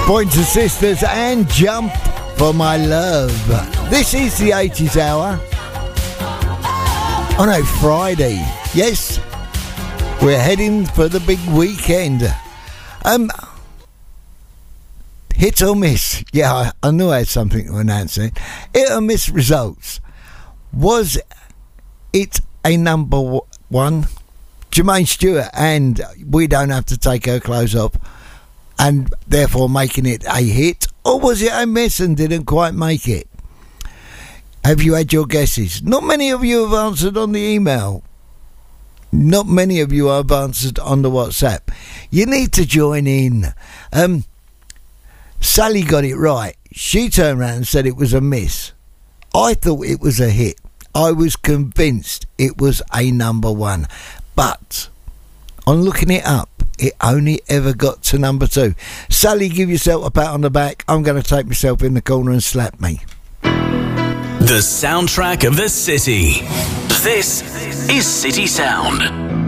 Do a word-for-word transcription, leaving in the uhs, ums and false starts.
Pointer Sisters and Jump for My Love. This is the eighties hour on a Friday. Yes, we're heading for the big weekend. Um, hit or miss? Yeah, I, I knew I had something to announce it. Hit or miss results. Was it a number one? Jermaine Stewart and We Don't Have to Take Her Clothes Off, and therefore making it a hit, or was it a miss and didn't quite make it? Have you had your guesses? Not many of you have answered on the email. Not many of you have answered on the WhatsApp. You need to join in. Um, Sally got it right. She turned around and said it was a miss. I thought it was a hit. I was convinced it was a number one. But on looking it up, it only ever got to number two. Sally, give yourself a pat on the back. I'm going to take myself in the corner and slap me. The soundtrack of the city. This is City Sound.